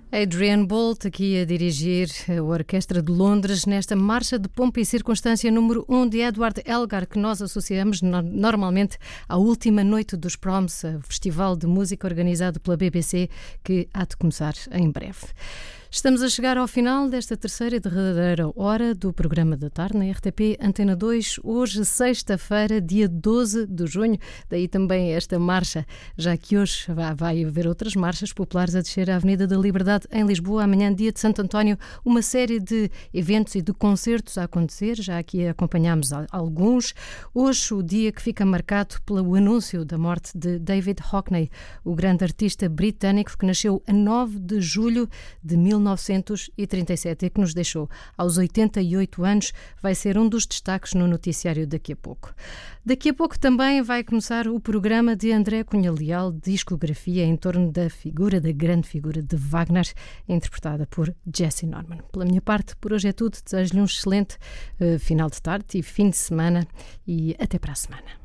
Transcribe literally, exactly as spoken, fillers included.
Adrian Bolt aqui a dirigir a Orquestra de Londres nesta Marcha de Pompa e Circunstância número um de Edward Elgar, que nós associamos no- normalmente à última noite dos Proms, o festival de música organizado pela B B C, que há de começar em breve. Estamos a chegar ao final desta terceira e derradeira hora do programa da tarde na R T P Antena dois, hoje sexta-feira, dia doze de junho, daí também esta marcha, já que hoje vai haver outras marchas populares a descer a Avenida da Liberdade em Lisboa, amanhã dia de Santo António, uma série de eventos e de concertos a acontecer, já aqui acompanhámos alguns. Hoje o dia que fica marcado pelo anúncio da morte de David Hockney, o grande artista britânico que nasceu a nove de julho de mil novecentos e trinta e sete e que nos deixou aos oitenta e oito anos, vai ser um dos destaques no noticiário daqui a pouco. Daqui a pouco também vai começar o programa de André Cunha Leal, discografia em torno da figura, da grande figura de Wagner, interpretada por Jessye Norman. Pela minha parte, por hoje é tudo. Desejo-lhe um excelente uh, final de tarde e fim de semana e até para a semana.